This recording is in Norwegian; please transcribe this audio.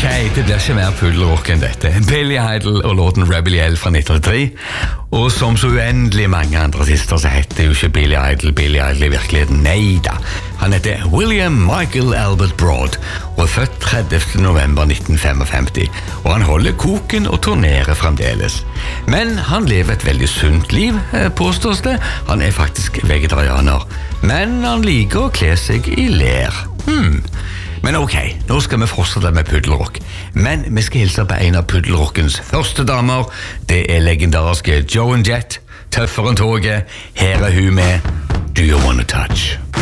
Ok, det blir ikke mer puddelrock enn dette. Billy Idol og låten Rebel fra 1903. Og som så uendelig mange andre artister så heter jo ikke Billy Idol i virkeligheten. Neida. Han heter William Michael Albert Broad og er født 30. november 1955. Og han holder koken og turnerer fremdeles. Men han lever et veldig sunt liv, påstås det. Han er faktisk vegetarianer. Men han liker å kle seg i ler. Men ok, nå skal vi fortsette med puddelrock. Men vi skal hilse på en av puddelrockens første damer. Det er legendariske Joan Jett, tøffere enn toget. Her er hun med Do You Wanna Touch?